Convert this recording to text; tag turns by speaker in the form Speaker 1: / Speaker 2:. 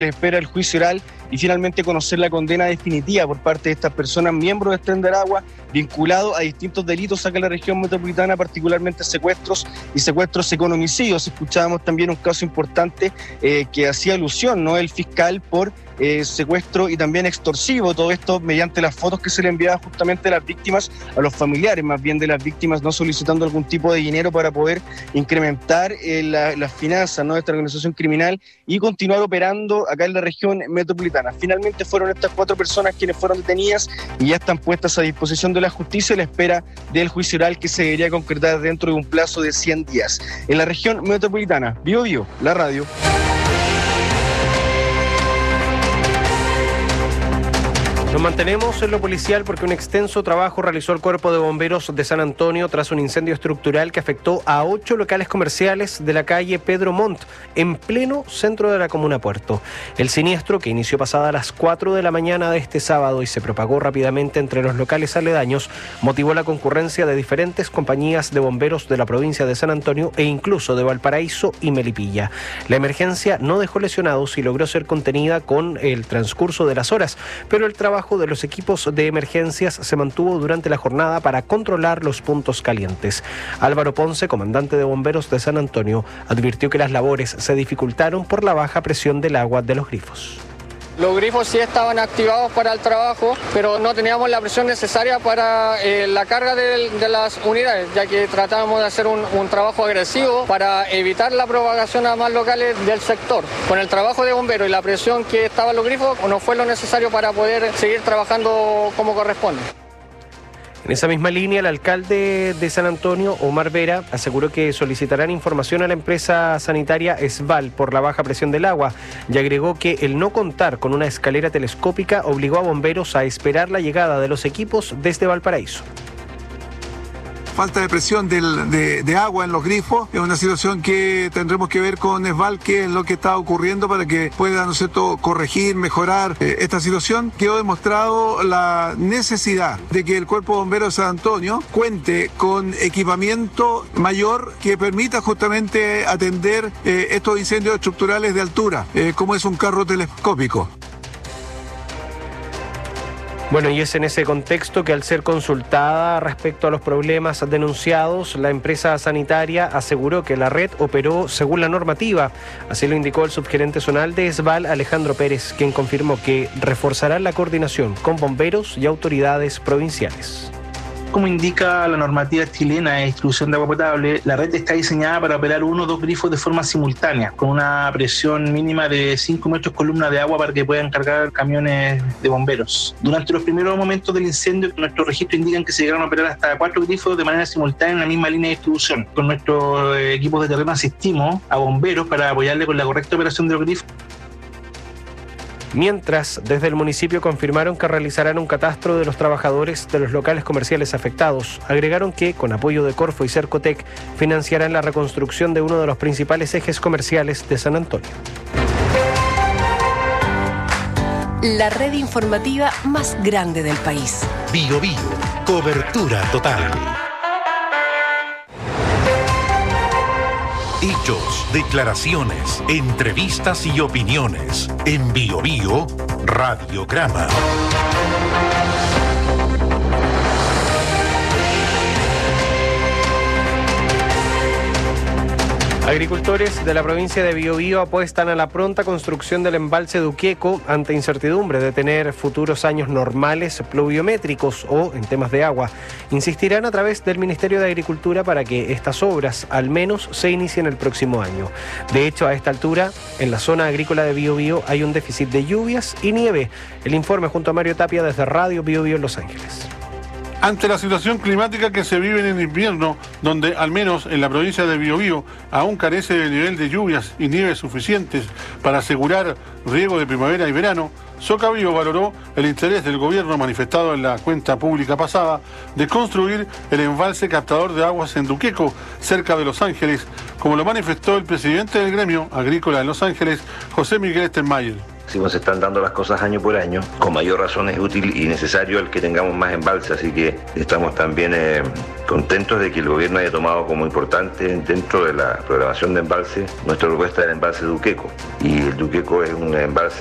Speaker 1: espera el juicio oral y finalmente conocer la condena definitiva por parte de estas personas, miembros de Extender Agua, vinculados a distintos delitos acá en la región metropolitana, particularmente secuestros con homicidios. Escuchábamos también un caso importante que hacía alusión, ¿no?, el fiscal por secuestro y también extorsivo, todo esto mediante las fotos que se le enviaban justamente a las víctimas, a los familiares más bien de las víctimas, no solicitando algún tipo de dinero para poder incrementar las finanzas, ¿no?, de esta organización criminal y continuar operando acá en la región metropolitana. Finalmente fueron estas 4 personas quienes fueron detenidas y ya están puestas a disposición de la justicia a la espera del juicio oral que se debería concretar dentro de un plazo de 100 días. En la región metropolitana, Bío Bío, la radio.
Speaker 2: Nos mantenemos en lo policial porque un extenso trabajo realizó el Cuerpo de Bomberos de San Antonio tras un incendio estructural que afectó a 8 locales comerciales de la calle Pedro Montt, en pleno centro de la comuna Puerto. El siniestro, que inició pasada a las 4 de la mañana de este sábado y se propagó rápidamente entre los locales aledaños, motivó la concurrencia de diferentes compañías de bomberos de la provincia de San Antonio e incluso de Valparaíso y Melipilla. La emergencia no dejó lesionados y logró ser contenida con el transcurso de las horas, pero el trabajo de los equipos de emergencias se mantuvo durante la jornada para controlar los puntos calientes. Álvaro Ponce, comandante de bomberos de San Antonio, advirtió que las labores se dificultaron por la baja presión del agua de los grifos.
Speaker 3: Los grifos sí estaban activados para el trabajo, pero no teníamos la presión necesaria para la carga de las unidades, ya que tratábamos de hacer un trabajo agresivo para evitar la propagación a más locales del sector. Con el trabajo de bomberos y la presión que estaban los grifos, no fue lo necesario para poder seguir trabajando como corresponde.
Speaker 2: En esa misma línea, el alcalde de San Antonio, Omar Vera, aseguró que solicitarán información a la empresa sanitaria Esval por la baja presión del agua y agregó que el no contar con una escalera telescópica obligó a bomberos a esperar la llegada de los equipos desde Valparaíso.
Speaker 4: Falta de presión de agua en los grifos es una situación que tendremos que ver con Esval, qué es lo que está ocurriendo para que pueda, ¿no es cierto?, corregir, mejorar esta situación. Quedó demostrado la necesidad de que el Cuerpo de Bomberos de San Antonio cuente con equipamiento mayor que permita justamente atender estos incendios estructurales de altura, como es un carro telescópico.
Speaker 2: Bueno, y es en ese contexto que al ser consultada respecto a los problemas denunciados, la empresa sanitaria aseguró que la red operó según la normativa. Así lo indicó el subgerente zonal de Esval, Alejandro Pérez, quien confirmó que reforzará la coordinación con bomberos y autoridades provinciales.
Speaker 5: Como indica la normativa chilena de distribución de agua potable, la red está diseñada para operar 1 o 2 grifos de forma simultánea, con una presión mínima de 5 metros columna de agua para que puedan cargar camiones de bomberos. Durante los primeros momentos del incendio, nuestros registros indican que se llegaron a operar hasta 4 grifos de manera simultánea en la misma línea de distribución. Con nuestros equipos de terreno asistimos a bomberos para apoyarle con la correcta operación de los grifos.
Speaker 2: Mientras, desde el municipio confirmaron que realizarán un catastro de los trabajadores de los locales comerciales afectados. Agregaron que, con apoyo de Corfo y Cercotec, financiarán la reconstrucción de uno de los principales ejes comerciales de San Antonio.
Speaker 6: La red informativa más grande del país.
Speaker 7: Bío Bío, cobertura total. Hechos, declaraciones, entrevistas y opiniones. En Bío Bío, Radiograma.
Speaker 2: Agricultores de la provincia de Biobío apuestan a la pronta construcción del embalse Duqueco ante incertidumbre de tener futuros años normales pluviométricos o en temas de agua. Insistirán a través del Ministerio de Agricultura para que estas obras al menos se inicien el próximo año. De hecho, a esta altura, en la zona agrícola de Biobío hay un déficit de lluvias y nieve. El informe junto a Mario Tapia desde Radio Biobío en Los Ángeles.
Speaker 8: Ante la situación climática que se vive en el invierno, donde al menos en la provincia de Biobío aún carece del nivel de lluvias y nieves suficientes para asegurar riego de primavera y verano, Socabío valoró el interés del gobierno manifestado en la cuenta pública pasada de construir el embalse captador de aguas en Duqueco, cerca de Los Ángeles, como lo manifestó el presidente del gremio agrícola en Los Ángeles, José Miguel Stenmayer.
Speaker 9: Si se están dando las cosas año por año, con mayor razón es útil y necesario el que tengamos más embalses, así que estamos también contentos de que el gobierno haya tomado como importante dentro de la programación de embalse nuestra propuesta del embalse Duqueco. Y el Duqueco es un embalse